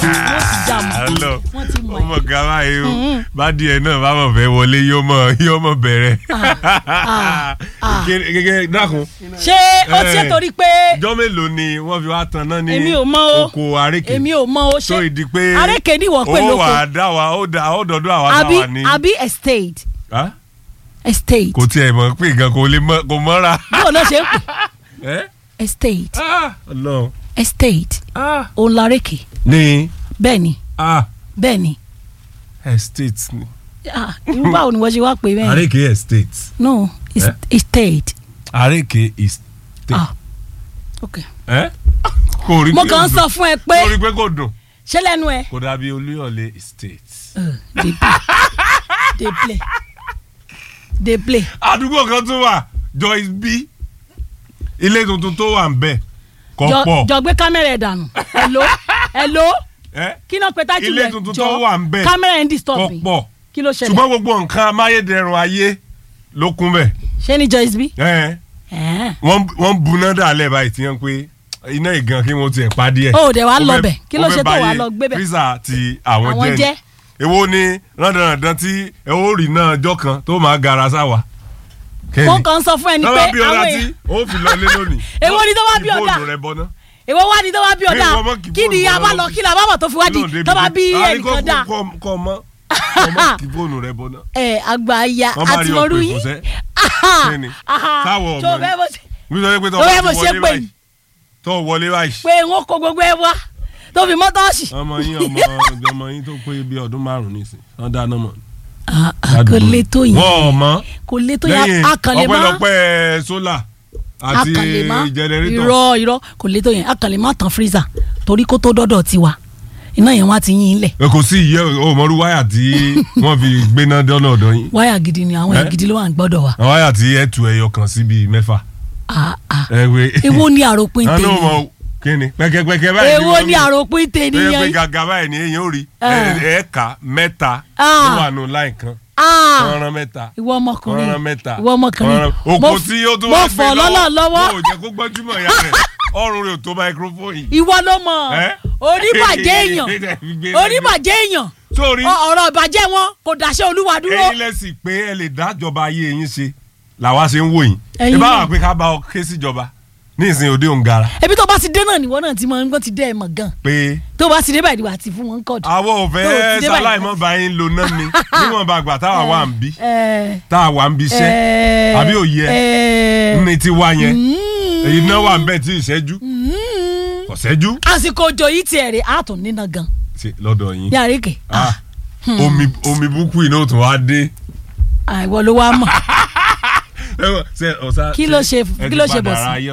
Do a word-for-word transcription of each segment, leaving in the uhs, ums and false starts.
já mọ́ wọ́n ti mọ̀ ẹ́. ọmọ gàmá yìí o bá díẹ̀ náà bá mọ̀ fẹ́ wọlé yóò mọ̀ yóò mọ̀ bẹ̀rẹ̀. gẹ́gẹ́ dákun. ṣé ó ti ẹ̀ torí pé. jọ́ mélòó ni wọ́n fi wá tan náà ní oko àrékè. èmi ò mọ̀ o ṣe tó ìdí pé àrékè ni wọ́n pè lóko. ó wà á dá wa ó dọ̀dọ̀ àwa dá wa ní. àbí estate. estate. kò tiẹ̀ mọ̀ pé nǹkan kò lè kò mọ́ra. bó ló ṣe ń pè. estate. Ọlọ́run. estate. òun lárékè. ní. bẹ́ẹ̀ni. bẹ́ẹ̀ni. estate ni. irú báwo ni wọ́n ṣe wá pè bẹ́ẹ̀. àrékè estate. no estate. àrékè estate. ah ok. ẹ kò rí pé mo kàn ń sọ fún ẹ pé kò rí pé kò dùn. ṣé lẹ́nu ẹ. kò dàbí Olúyọ̀lé estate. dey play dey play dey play. àdúgbò kan tún wà Joyce B ilé tuntun tó wà ń bẹ̀ kò pọ̀. jọ gbé kámẹ́rà ẹ̀ dànù. hello hello. kí náà pé tájú rẹ̀ ilé tuntun tó wà ń bẹ̀ kámẹ́rà ẹ̀ ń disturb kò mi. pọ̀. kí ló ṣẹlẹ̀. ṣùgbọ́n gbogbo nǹkan amáyédẹrùn ayé ló kún bẹ̀. ṣé ní Joyce B. wọ́n buná dàlẹ́ báyìí tí wọ́n pé iná ìgan kí wọ́n tiẹ̀ pa díẹ̀. ó dẹ̀ wá lọ bẹ̀ kí ló ṣe tó wà lọ gbé bẹ̀. freezer ti àwọn jẹ́ èwo ni rándanrandan tí ẹ ó rí náà ọjọ́ kan tó máa gara sáwa. mo kàn sọ fún ẹni pé àwọn èèyàn ó fi lọ lé lónìí. èwo ni tó bá bí ọ̀dà èwo wá ni tó bá bí ọ̀dà kí ni a bá lọ kí ni a bá bọ̀ tó fi wá di tó bá bí ẹnìkan dà. kọ́ mọ́ kí fóònù rẹ bọ́ náà. ẹ àgbàyà àti mọ̀rú yín. táwọ̀ ọmọ yìí tó bẹ́ẹ̀ bó ṣe pè ní. tó wọlé báyìí. pé n kó gbogbo ẹ wá tó fi mọ́tọ́ọ̀sì. ọmọ yín ọmọ ọmọ yín tó pé bí ọdún márùn-ún nìsín wọ́n dáná mọ́. kò lè tó yẹn wọ́n mọ́ kò lè tó yẹn akànlè má ọpẹ́lọpẹ́ sólà àti jẹnẹrétọ̀. irọ́ irọ́ kò lè tó yẹn akànlè má tán freezer torí kó tó dọ́dọ̀ tiwa iná yẹn wá ti yín lẹ̀. ẹ kò sí ìyẹ́ òmòrú wáyà tí wọ́n fi gbéná dọ́nà ọ̀dọ́ yín. wáyà gidi ni àwọn gidi ló wà ń gbọ́dọ̀ wa. wáyà tí ẹ tu ẹyọ kan síbi mẹ́fà. èwo ni àròpin tèmi. kíni pẹkẹpẹkẹ báyìí èwo ni àròpin tèmi yẹn. pé gàgà báyìí ni èyàn ò rí ẹ̀ẹ́ka mẹ́ta ló wà nù láì kan. ọ̀ràn mẹ́ta ìwọ ọmọkùnrin ọ̀ràn mẹ́ta ìwọ ọmọkùnrin òkú tí ó tún wá gbé lọ́wọ́ lọ́wọ́ mo jẹ́ kó gbọ́júmọ̀ ya rẹ̀ ọrùn rẹ̀ ò tó microphone yìí. ìwọ ló mọ̀ oníbàjẹ́ èèyàn oníbàjẹ́ èèyàn ọ̀rọ̀ ìbàjẹ́ wọn kò dáṣẹ́ olúwa dúró. ẹ̀yin lẹ́sìn pé ẹ lè dájọba ayé yín ṣe làwa ṣe ń wò yín ẹ bá wà pé ká bá ọ ké síjọba ní ìsìn òde òǹgara. ebi tó bá ti dé náà níwọ náà ti mọ nǹkan ti dé ẹ mọ gan. pé tó bá ti dé báyìí wà á ti fún wọn kọ́ọ̀dù. àwọn ò fẹ́ sáláìmọ́ bá yín lo náà ni níwọ̀n bá gbà táwa wà ń bí táwa wà ń bí iṣẹ́ àbí òye ẹ̀ ní ti wá yẹn iná wà ń bẹ̀ tí ìṣẹ́jú kò ṣẹ́jú. àsìkò òjò yìí tiẹ̀ rè á tún níná gan. lọ́dọ̀ yín yàrá ìkè. omi búkú iná ò tún wá dé. àìwọ ló wá mọ̀ kí ló ṣe kí ló ṣe bọ̀ sí.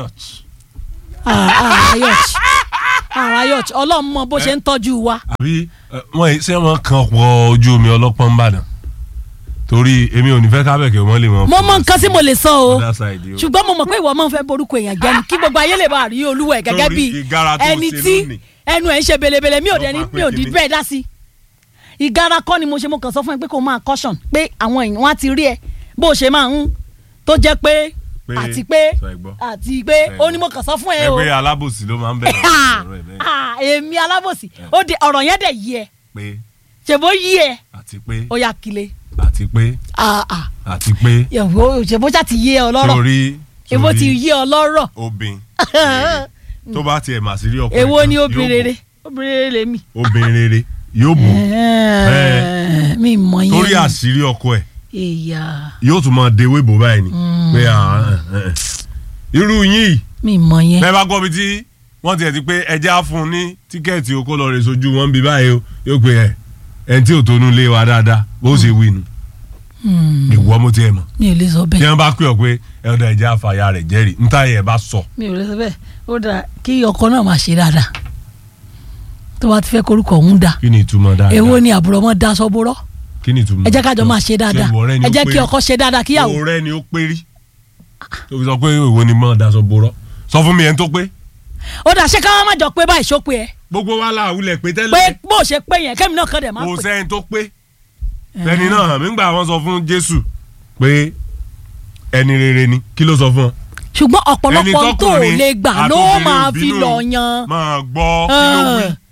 arayot arayot ọlọ́run mọ bó ṣe ń tọ́jú wa. àbí wọ́n ṣé wọ́n kan ọ̀pọ̀ ojú omi ọlọ́pọ́n bàdàn torí èmi ò ní fẹ́ kábẹ̀kẹ̀ wọ́n lè mọ. mo mọ nǹkan tí mo lè sọ o ṣùgbọ́n mo mọ̀ pé ìwọ máa ń fẹ́ borúkọ èèyàn jẹ́ ni kí gbogbo ayé lè bá rí olúwa ẹ̀ gẹ́gẹ́ bí ẹni tí ẹnu ẹ̀ ń ṣe belebele mi ò dẹ̀ ní mi ò ní bẹ́ẹ̀ dá sí. ìgara kọ́ ni mo ṣe mo kàn sọ fún ẹ pé kó máa caution pé àwọn èèyàn wá ti rí ẹ bó ṣe máa ń tó jẹ́ pé àti pé àti pé ó ní mo kàn sọ fún ẹ o. ẹ pé alábòsí ló máa ń bẹ̀rẹ̀ ọ̀rọ̀ ẹ̀ bẹ́ẹ̀. èmi alábòsí ó di ọ̀rọ̀ yẹn dẹ̀ yí ẹ ṣèbó yí ẹ ó yà kílé. àti pé àti pé. ṣèbó ṣá ti yé ọ lọ́rọ̀ torí ṣèbó ti yé ọ lọ́rọ̀. obìn tó bá tiẹ̀ mà sí rí ọkùnrin èwo ni obìnrin rere obìnrin rere lèmi. obìnrin rere yóò bò. mi mọ yẹn. torí àṣírí ọkọ ẹ̀ ìyá yóò tún máa dewé bò báyìí ni pé irú yín mi mọ yẹn. bẹ́ẹ̀ bá gbọ́ bí tí wọ́n tiẹ̀ ti pé ẹja á fún un ní tíkẹ́ẹ̀tì o kó lọ rè sojú wọn bí báyìí o yóò pé ẹ ẹni tí ò tónú lé wa dáadáa bó ṣe wí nu ìwọ mo tiẹ̀ mọ̀ mi ò lè sọ bẹ́ẹ̀. tí wọ́n bá pè ọ́ pé ẹ ọ̀dà ẹja àfàyà rẹ̀ jẹ́rìí níta yẹn bá sọ. mi ò lè sọ bẹ́ẹ̀ ó dáa kí ọkọ náà máa ṣe dáadáa tó bá ti fẹ́ korúkọ òun dáa. kí ni ìtumọ̀ dáadáa. èwo ni àbúrò ọmọ da sọ́búrọ́. kí ni ìtumọ̀. ẹ jẹ́ kájọ máa ṣe dáadáa ẹ jẹ́ kí ọkọ ṣe dáadáa kíyàwó. ọ̀rẹ́ ni ó pé rí tó fi sọ pé èwo ni mọ̀ da sọ́búrọ́ sọ fún mi ẹni tó pé. ó dà ṣé káwọn má jọ pé báyìí ṣó pé ẹ. gbogbo wa la àwùlẹ̀ pé tẹ́lẹ̀. pé bó ṣe pé yẹn kẹ́mi náà kàn dẹ̀ máa pè. kò sẹ́ni tó pé ẹni náà hàn mí gbà wọ́n sọ fún Jésù pé ẹni rere ni kí ló sọ fún ọ. ṣùgbọ́n ọ̀pọ̀lọpọ̀ tó lè gbà ló máa fi lọ yan. máa gbọ́ kí ló wí.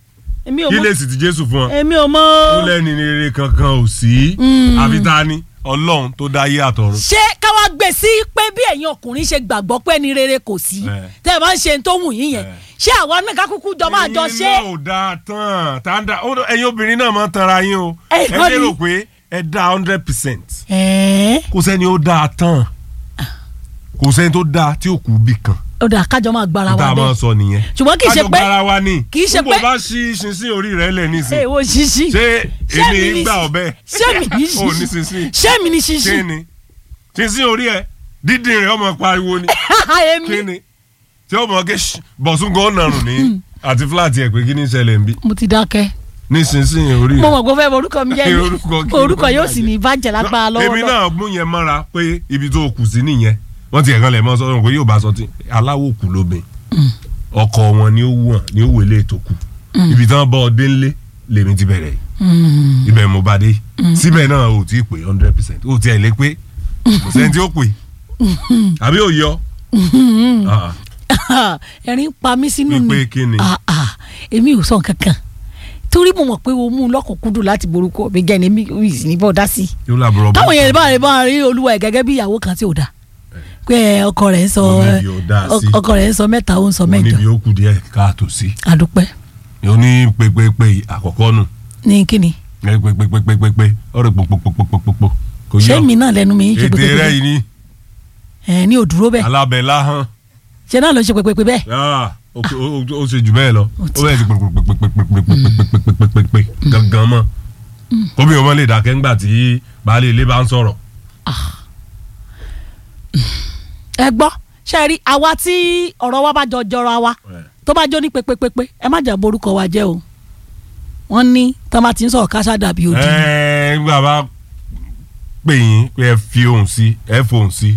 kí lè sì ti Jésù fún ọ. èmi ò mọ. ó lẹ́ni rere kankan ò sí àfi ta ni Ọlọ́run tó dá ayé àtọ̀run. ṣé káwá gbé sí pé bí ẹ̀yin ọkùnrin ṣe gbàgbọ́ pé ẹni rere kò sí tẹ́ ẹ bá ń ṣe tó wù yín yẹn ṣé àwa náà kákúkú jọ máa jọ ṣe. ẹ̀yin náà ò dáa tán tá a dá ẹ̀yin obìnrin náà máa ń tanra yín o ẹ lérò pé ẹ dá hundred percent kò sẹ́ni ó dáa tán kò sẹ́ni tó dáa tí ò kú bí kan. ó dà kájọ máa gbára wa bẹ́ẹ̀. tá a máa sọ nìyẹn. ṣùgbọ́n kì í ṣe pé kájọ gbára wa ni. kì í ṣe pé n kò bá ṣí ṣinṣin orí rẹ lẹ̀ nísìn. ẹ wo ṣinṣin. ṣé èmi gbà ọbẹ. ṣé mi ní ṣinṣin. o ní ṣinṣin. ṣé mi ní ṣinṣin. kí ni ṣinṣin orí ẹ dídìn rẹ ọmọ pariwo ni. kí ni tí ọmọ kẹ bọ̀sùn gan nàrùn ní àti fúláàtì ẹ̀ pé kí ni ṣẹlẹ̀ ń bí. mo ti dákẹ́. ní ṣinṣin orí rẹ. mo mọ̀ pé fẹ́ orúkọ mi jẹ́ orúkọ yóò sì ní ìbàjẹ́ lágbára lọ́wọ́. èmi náà mú yẹn mọ́ra pé ibi tó kù sí nìyẹn wọ́n ti ẹ̀kan lẹ̀ mọ́ sọ́dún pé yóò bá sọ tí aláwọ̀ kù lóbìn ọkọ wọn ni ó wù hàn ni ó wèlé ètò kù ibi tí wọ́n bọ́ ọ dé ńlé lèmi ti bẹ̀rẹ̀ ibẹ̀ mo bá dé síbẹ̀ náà ò tí ì pé hundred percent ó ti ẹ̀ lé pé kò sẹ́ni tí ó pè àbí ò yọ. ẹ̀rín pa mí sínú ni pé kí ni èmi ò sọ kankan torí mo mọ̀ pé o mú un lọ́kùnkúndùn láti borúkọ mi gẹ́ ni mi ò sì ní bọ́ dá sí i táwọn yẹn bá rẹ̀ bá rí olúwa ẹ̀ gẹ́gẹ́ bí ìyàwó kan tí ò dáa pé ọkọ rẹ̀ ń sọ ọkọ rẹ̀ ń sọ mẹ́ta ó ń sọ mẹ́jọ. níbi ó kù díẹ̀ káàtó sí. àdúpẹ́. yóò ní pépépé àkọ́kọ́ nù. ní kíni. pépépépépépé ọ̀rẹ́ pòpòpòpòpòpò. ṣé mi náà lẹ́nu mi ń ṣe pépépé. èdè rẹ̀ yìí ni. ẹ ní òdúró bẹ́ẹ̀. alábẹ́ láhàn. ṣé náà ló ń ṣe pépépé bẹ́ẹ̀. ó ṣe jù bẹ́ẹ̀ lọ ó bẹ́ẹ̀ ti pépépépépépépépépépépépépépé gangan mọ́. kóbi ọmọ lè dákẹ́ ńgbà tí baálé ilé bá ń sọ̀rọ̀. ẹ gbọ́ ṣe rí àwa tí ọ̀rọ̀ wa bá jọ jọra wa tó bá jó ní pépépépé ẹ má jà borúkọ wa jẹ́ o wọ́n ní tá a bá ti ń sọ̀rọ̀ káṣá dàbí odi. ẹ ẹ gbà bá pè yín pé ẹ fi ohùn sí ẹ fohùn sí.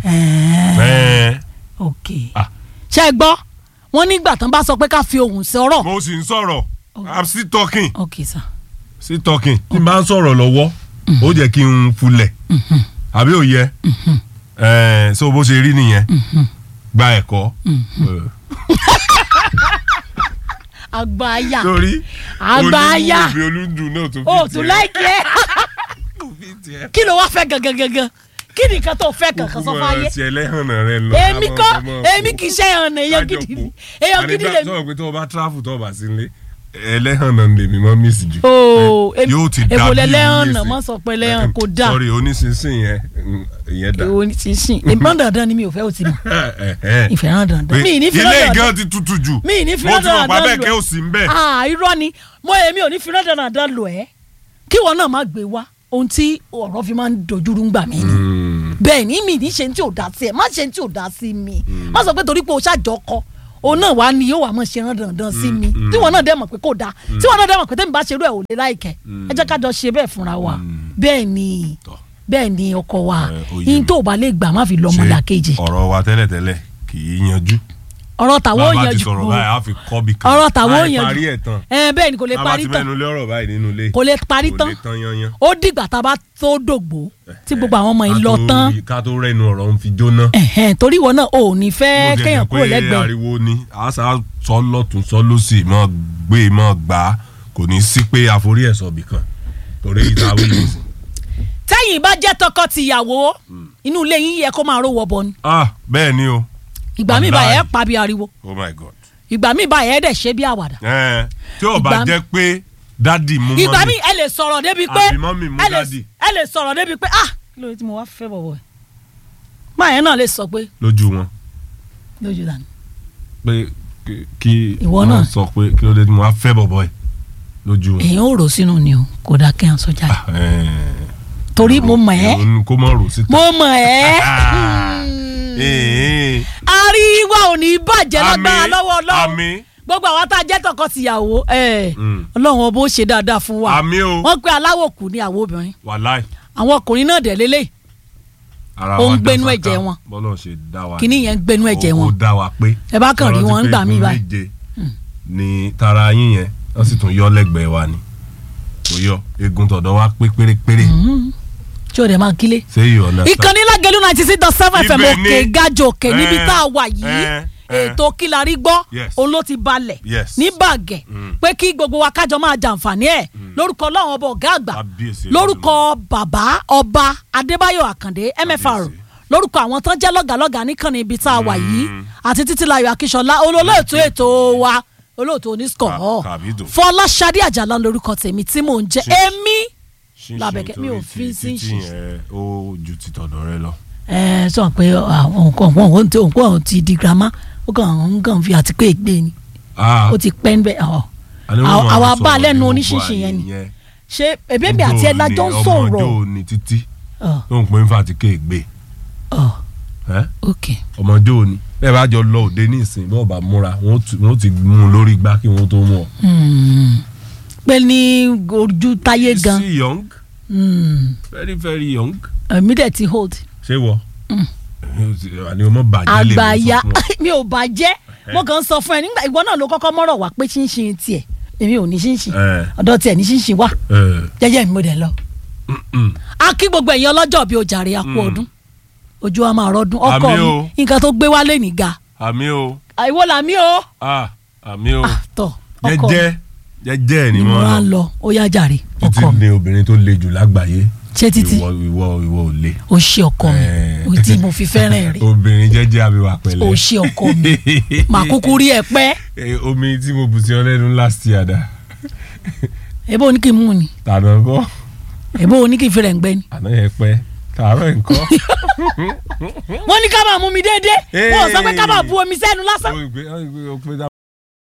ok ṣe ẹ gbọ́ wọ́n nígbà tán bá sọ pé ká fi ohùn sọ̀rọ̀. mo sì ń sọ̀rọ̀ i'm still talking. ok sir. still talking tí n bá ń sọ̀rọ̀ lọ́wọ́ ó jẹ́ kí n fulẹ̀ àbí ó yẹ. Ẹ so bó ṣe rí nìyẹn gba ẹ̀kọ́. àgbáyà torí àgbáyà olúwo olúndùn náà tó fi tiẹ̀. o tún láìkí ẹ kí ló wá fẹ́ gangan gangan kí ni nǹkan tó fẹ́ kankan sọ fáyé. òkú ti ẹlẹ́hànà rẹ lọ. èmi kọ́ èmi kì í ṣe ẹ̀hànà èèyàn gidi ni èèyàn gidi lèmi. sọ̀rọ̀ pé tó o bá tráfù tó o bá sí ilé ẹlẹ́hànà lèmi mọ́ mísì jù. yóò ti dàbí èbò lẹ́lẹ́hànà mọ́ sọ pé lẹ́hàn kò dáa. sọ̀rọ̀ oníṣinṣin yẹn ìyẹn dà. oníṣinṣin èmi dandan ni mi ò fẹ́ o ti mọ̀ ìfẹ́ràn dandan. mi ní fẹ́ràn dandan ilé gan ti tutù jù. mi ní fẹ́ràn dandan lò ẹ́. mo ti mọ̀ pàbẹ́ kẹ́ ò sí ń bẹ̀. irọ́ ni mo èmi ò ní fẹ́ràn dandan lò ẹ́ kí wọn náà má gbé wá ohun tí ọ̀rọ̀ fi máa ń dojúrú ń gbà mí ni. bẹ́ẹ̀ ni mi ní ṣe tí ò dá sí ẹ má ṣe tí ò dá sí mi má sọ pé torí pé o ṣàjọkọ òun náà wà ní yóò wà mọ̀ ṣe rán dandan sí mi tí wọn náà dẹ̀ mọ̀ pé kò dáa tí wọn náà dẹ̀ mọ̀ pé tẹ́mi bá ṣerú ẹ̀ ò lè láìkẹ́ ẹ jẹ́ ká jọ ṣe bẹ́ẹ̀ fúnra wa bẹ́ẹ̀ ni bẹ́ẹ̀ ni ọkọ wa yín tó bá lè gbà má fi lọ́mọ làkejì. ọ̀rọ̀ wa tẹ́lẹ̀tẹ́lẹ̀ kì í yanjú. ọ̀rọ̀ tàwọn ò yanjú ọ̀rọ̀ tàwọn ò yanjú ẹ bẹ́ẹ̀ ni kò lè parí tán kò lè parí tán ó dìgbà tá a bá tó dògbò tí gbogbo àwọn ọmọ yìí lọ tán. ká tó rẹnu ọ̀rọ̀ ń fi jóná. torí ìwọ náà ò ní fẹ́ kéèyàn kúrò lẹ́gbẹ̀ẹ́. mo jẹ́ pé ariwo ni àṣà sọ lọ́tún sọ lọ́sì mọ́ gbé mọ́ gbà á kò ní sí pé àforí ẹ̀ sọ̀bì kan torí ìta wí ní sìn. tẹ́yìn bá jẹ́ tọkọ-tìyàwó inú ilé yín yẹ kó máa ró wọbọ ni. ah bẹ́ẹ̀ ni o. ìgbà míì bá ẹ pa bí ariwo. oh my god. ìgbà míì bá ẹ dẹ̀ ṣe bí àwàdà. ẹ tí ò bá jẹ́ pé dádì mú mọ́mì. ìgbà míì ẹ lè sọ̀rọ̀ débi pé àbí mọ́mì mú dádì. ẹ lè sọ̀rọ̀ débi pé ah kí ló dé tí mo wá fẹ́ bọ̀bọ̀ ẹ̀. máa yẹn náà lè sọ pé. lójú wọn. lójú dànù. pé kí ìwọ náà sọ pé kí ló dé tí mo wá fẹ́ bọ̀bọ̀ ẹ̀ lójú wọn. èèyàn ò rò sínú ni o kò dáa kí n sọ jáde. torí mo mọ̀ ẹ́ kó mọ̀ rò síta. mo mọ̀ ẹ́ àríwá ò ní bàjẹ́ lágbára lọ́wọ́ ọlọ́run gbogbo àwọn tá a jẹ́ tọkọ-tìyàwó ọlọ́run ọba ó ṣe dáadáa fún wa wọ́n pe aláwọ̀ kù ní àwọn obìnrin àwọn ọkùnrin náà dẹ̀ lélẹ̀ ó ń gbénú ẹ̀jẹ̀ wọn kíní yẹn ń gbénú ẹ̀jẹ̀ wọn ẹ bá kàn rí wọn ń gbà mí báyìí. ní tara yín yẹn wọ́n sì tún yọ lẹ́gbẹ̀ẹ́ wa ni kò yọ egun tọ̀dọ̀ wa pé pérépéré tí o dẹ̀ máa kílé. ìkànnì Lágẹ̀lú ninety six dot seven F M òkè gajò òkè níbi tá a wà yìí ètò kílarí gbọ́ òun ló ti balẹ̀ ní bàgẹ́ pé kí gbogbo wa kájọ máa jàǹfààní ẹ̀ lórúkọ ọlọ́run ọba ọ̀gá àgbà lórúkọ bàbá ọba adébáyọ̀ àkàndé M F R lórúkọ àwọn tán jẹ́ lọ́gàlọ́gà níkànnì ibi tá a wà yìí àti títílayọ̀ akíṣọlá olólóòtú ètò wa olóòtú oníṣkọ̀ fọláṣadé àjàlá lórúkọ tèmi tí mò ń jẹ́ èmi làbẹ̀kẹ́ mi ò fi sí ṣíṣe. ó ju ti tọ̀dọ̀ rẹ lọ. ẹ sọ pé nǹkan nǹkan nǹkan ti di girama ó kàn ń kàn fi àtìpé gbé ni ó ti pẹ́ ń bẹ́ àwa bá lẹ́nu oníṣìṣì yẹn ni ṣé ebébí àti ẹ̀ lájọ́ ń sọ̀rọ̀. ọmọdé ò ní títí tó ń pè ń fa àtìké gbé ọmọdé ò ní bẹ́ẹ̀ bá jọ lọ òde ní ìsìn bọ́ọ̀ bá múra wọ́n ti mú un lórí igbá kí wọ́n tó mú ọ. pé ní ojú táyé gan. you see young mm. very very young. mi dẹ̀ ti hold. ṣé wọ àní o mọ bàjẹ́ lè mú sọ fún ọ. àgbàyà mi ò bàjẹ́ mo kàn ń sọ fún ẹ nígbà ìwọ náà ló kọ́kọ́ mọ́rọ̀ wá pé ṣínṣin tiẹ̀ èmi ò ní ṣínṣin ọ̀dọ̀ tiẹ̀ ní ṣínṣin wá jẹ́jẹ́ mi mo dẹ̀ lọ. a kí gbogbo ẹ̀yin ọlọ́jọ́ bíi ojàre a kú ọdún ojú wa máa rọdún ọkọ mi nǹkan tó gbé wálé nìga. àmì o. àìwọ làmì o. àmì o. tọ ọkọ jẹ́jẹ́ jẹ́jẹ́ ni mo rán lọ ó yá jàre ọkọ mi. títí ni obìnrin tó le jù lágbàáyé. ṣé títí ìwọ ìwọ ìwọ ò le. o ṣe ọkọ mi o tí mo fi fẹ́ràn rẹ. obìnrin jẹ́jẹ́ àbíwá pẹ̀lẹ́. o ṣe ọkọ mi màá kúkú rí ẹ pẹ́. omi tí mo bù sí ọ lẹ́nu last year dà. ebo ní kí n mú ni. tànà kọ́. ebo ní kí n fi rẹ̀ ń gbẹ́ ni. àná yẹn pẹ́ tààrọ̀ nǹkan. wọ́n ní ká máa mú mi déédéé wọ́n sọ pé ká máa bu omi sẹ́nu lásán.